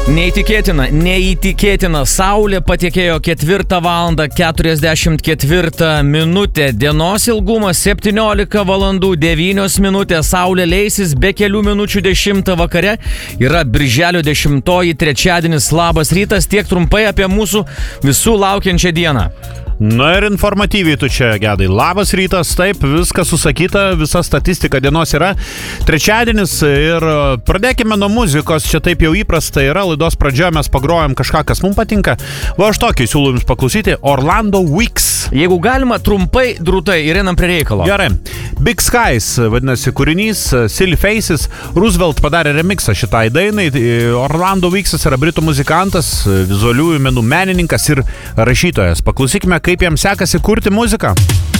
Neįtikėtina. Saulė patekėjo 4 valandą 44 minutę. Dienos ilgumas 17 valandų 9 minutės. Saulė leisis be kelių minučių 10 vakare. Yra birželio 10, trečiadienis. Labas rytas, tiek trumpai apie mūsų visų laukiančią dieną. Na ir informatyviai tu čia, Gedai. Labas rytas, taip, viskas susakyta, visa statistika dienos yra. Trečiadienis ir pradėkime nuo muzikos, čia taip jau įprasta yra, laidos pradžioje mes pagrojam kažką, kas mums patinka. Va aš tokį siūlau jums paklausyti, Orlando Weeks. Jeigu galima, trumpai, drūtai ir einam prie reikalo. Gerai. Big Skies, vadinasi kūrinys, Silly Faces, Roosevelt padarė remixą šitai dainai. Orlando Weeksas yra britų muzikantas, vizualiųjų menų menininkas ir rašytojas. Paklausykime, kaip jam sekasi kurti muziką.